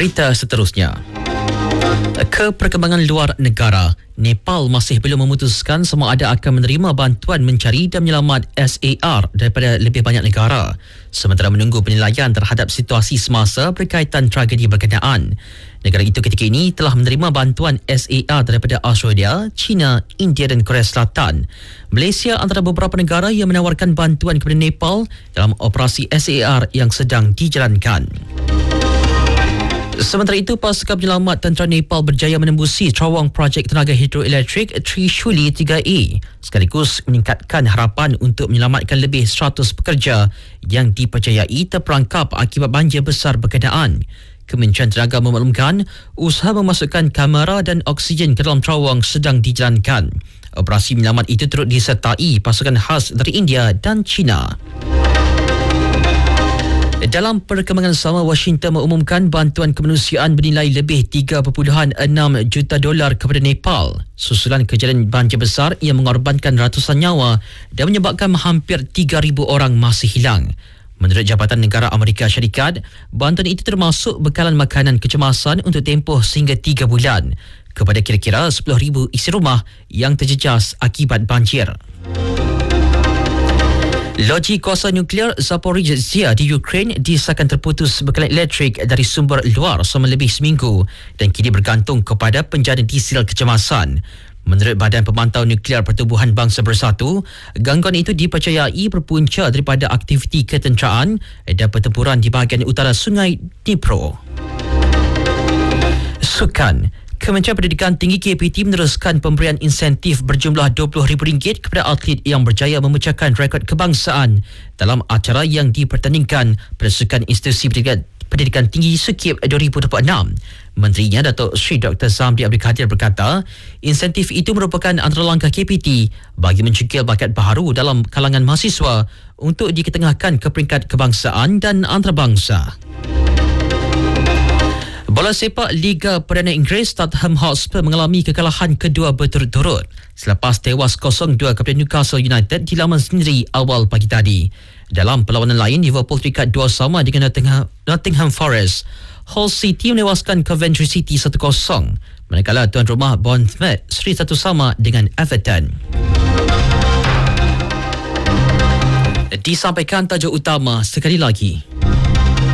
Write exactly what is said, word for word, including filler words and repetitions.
Berita seterusnya. Ke perkembangan luar negara, Nepal masih belum memutuskan sama ada akan menerima bantuan mencari dan menyelamat S A R daripada lebih banyak negara, sementara menunggu penilaian terhadap situasi semasa berkaitan tragedi berkenaan. Negara itu ketika ini telah menerima bantuan S A R daripada Australia, China, India dan Korea Selatan. Malaysia antara beberapa negara yang menawarkan bantuan kepada Nepal dalam operasi S A R yang sedang dijalankan. Sementara itu, pasukan penyelamat tentera Nepal berjaya menembusi terowong projek tenaga hidroelektrik Trishuli tiga A sekaligus meningkatkan harapan untuk menyelamatkan lebih seratus pekerja yang dipercayai terperangkap akibat banjir besar berkenaan. Kementerian Tenaga memaklumkan usaha memasukkan kamera dan oksigen ke dalam terowong sedang dijalankan. Operasi menyelamat itu turut disertai pasukan khas dari India dan China. Dalam perkembangan sama, Washington mengumumkan bantuan kemanusiaan bernilai lebih tiga perpuluhan enam juta dolar kepada Nepal susulan kejadian banjir besar yang mengorbankan ratusan nyawa dan menyebabkan hampir tiga ribu orang masih hilang. Menurut Jabatan Negara Amerika Syarikat, bantuan itu termasuk bekalan makanan kecemasan untuk tempoh sehingga tiga bulan kepada kira-kira sepuluh ribu isi rumah yang terjejas akibat banjir. Loji kuasa nuklear Zaporizhzhia di Ukraine disahkan terputus bekalan elektrik dari sumber luar selama lebih seminggu dan kini bergantung kepada penjana diesel kecemasan. Menurut Badan Pemantau Nuklear Pertubuhan Bangsa Bersatu, gangguan itu dipercayai berpunca daripada aktiviti ketenteraan dan pertempuran di bahagian utara Sungai Dnipro. Sukan. Kementerian Pendidikan Tinggi K P T meneruskan pemberian insentif berjumlah dua puluh ribu ringgit kepada atlet yang berjaya memecahkan rekod kebangsaan dalam acara yang dipertandingkan pada Sukan Institusi Pendidikan, Pendidikan Tinggi Sukib dua ribu dua puluh enam. Menterinya Datuk Seri Doktor Zamri Abdul Kadir berkata, insentif itu merupakan antara langkah K P T bagi mencengkil bakat baharu dalam kalangan mahasiswa untuk diketengahkan ke peringkat kebangsaan dan antarabangsa. Bola sepak Liga Perdana Inggeris, Tottenham Hotspur mengalami kekalahan kedua berturut-turut selepas tewas kosong dua kepada Newcastle United di laman sendiri awal pagi tadi. Dalam perlawanan lain, Liverpool terikat dua sama dengan Nottingham, Nottingham Forest. Hull City menewaskan Coventry City satu kosong, manakala tuan rumah Bournemouth seri satu sama dengan Everton. Disampaikan tajuk utama sekali lagi.